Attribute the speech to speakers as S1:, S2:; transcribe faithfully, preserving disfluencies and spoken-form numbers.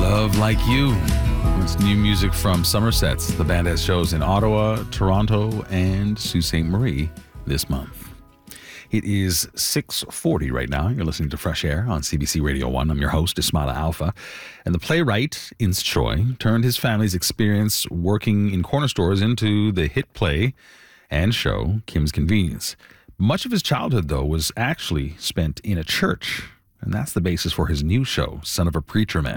S1: Love Like You. It's new music from Somerset. The band has shows in Ottawa, Toronto, and Sault Ste. Marie this month. It is six forty right now. You're listening to Fresh Air on C B C Radio one. I'm your host, Ismaila Alfa. And the playwright, Ince Choi, turned his family's experience working in corner stores into the hit play and show, Kim's Convenience. Much of his childhood, though, was actually spent in a church. And that's the basis for his new show, Son of a Preacher Man.